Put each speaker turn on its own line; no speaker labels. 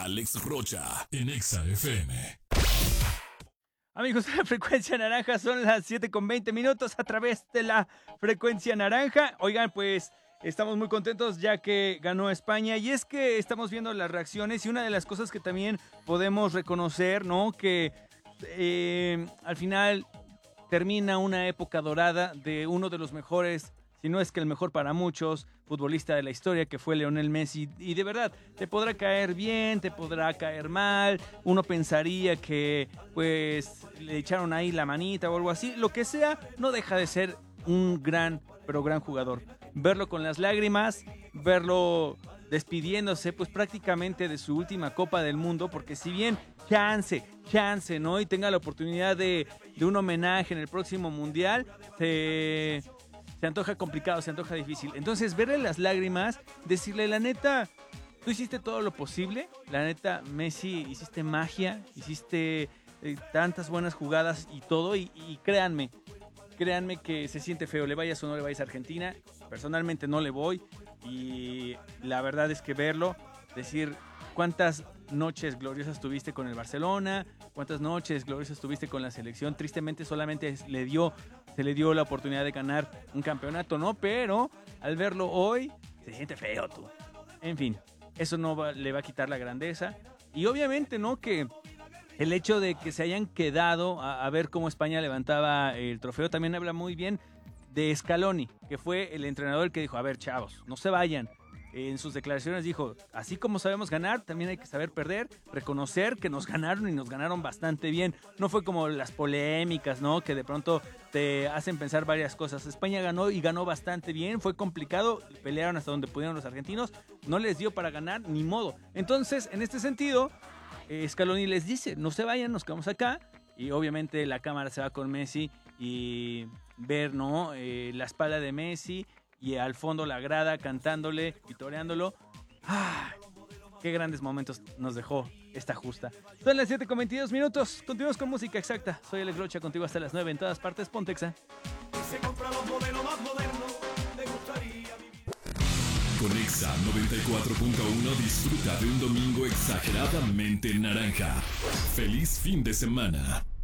Alex Rocha en Exa FM.
Amigos de la frecuencia naranja, son las 7:20 a través de la frecuencia naranja. Oigan, pues estamos muy contentos ya que ganó España, y es que estamos viendo las reacciones, y una de las cosas que también podemos reconocer, ¿no? Que al final termina una época dorada de uno de los mejores, si no es que el mejor para muchos, futbolista de la historia, que fue Lionel Messi. Y de verdad, te podrá caer bien, te podrá caer mal, uno pensaría que pues le echaron ahí la manita o algo así, lo que sea, no deja de ser un gran, pero gran jugador. Verlo con las lágrimas, verlo despidiéndose pues prácticamente de su última Copa del Mundo, porque si bien chance, ¿no? Y tenga la oportunidad de un homenaje en el próximo Mundial, se antoja complicado, se antoja difícil. Entonces, verle las lágrimas, decirle, la neta, tú hiciste todo lo posible, la neta, Messi, hiciste magia, hiciste tantas buenas jugadas y todo, y créanme que se siente feo, le vayas o no le vayas a Argentina. Personalmente no le voy, y la verdad es que verlo, decir cuántas noches gloriosas tuviste con el Barcelona, cuántas noches gloriosas tuviste con la selección. Tristemente solamente se le dio la oportunidad de ganar un campeonato, ¿no? Pero al verlo hoy, se siente feo, tú. En fin, eso no le va a quitar la grandeza. Y obviamente, ¿no? Que el hecho de que se hayan quedado a ver cómo España levantaba el trofeo también habla muy bien de Scaloni, que fue el entrenador que dijo, a ver, chavos, no se vayan. En sus declaraciones dijo, así como sabemos ganar, también hay que saber perder, reconocer que nos ganaron, y nos ganaron bastante bien. No fue como las polémicas, ¿no? Que de pronto te hacen pensar varias cosas. España ganó, y ganó bastante bien, fue complicado, pelearon hasta donde pudieron los argentinos, no les dio para ganar, ni modo. Entonces, en este sentido, Scaloni les dice, no se vayan, nos quedamos acá. Y obviamente la cámara se va con Messi, y ver, ¿no? La espalda de Messi, y al fondo la grada cantándole, vitoreándolo. ¡Ah! ¡Qué grandes momentos nos dejó esta justa! Son las 7:22. Continuamos con música exacta. Soy Alex Rocha, contigo hasta las 9 en todas partes. Ponte Exa.
Con Exa 94.1 disfruta de un domingo exageradamente naranja. ¡Feliz fin de semana!